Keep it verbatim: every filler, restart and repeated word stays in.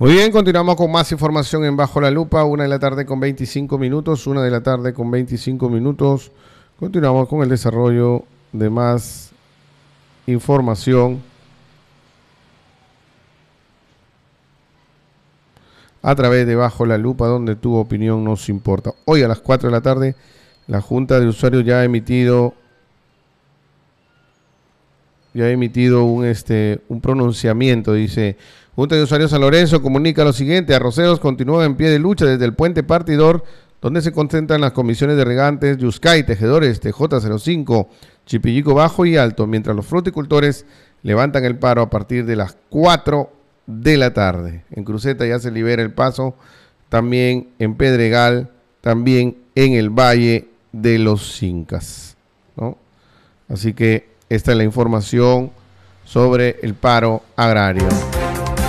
Muy bien, continuamos con más información en Bajo la Lupa, una de la tarde con veinticinco minutos, una de la tarde con veinticinco minutos. Continuamos con el desarrollo de más información a través de Bajo la Lupa, donde tu opinión nos importa. Hoy a las cuatro de la tarde, la Junta de Usuarios ya ha emitido ya ha emitido un, este, un pronunciamiento, dice: Junta de Usuarios San Lorenzo comunica lo siguiente: Arroceros continúa en pie de lucha desde el puente partidor, donde se concentran las comisiones de regantes, Yuscay, Tejedores, T J cero cinco, Chipillico Bajo y Alto, mientras los fruticultores levantan el paro a partir de las cuatro de la tarde. En Cruceta ya se libera el paso, también en Pedregal, también en el Valle de los Incas, ¿no? Así que esta es la información sobre el paro agrario.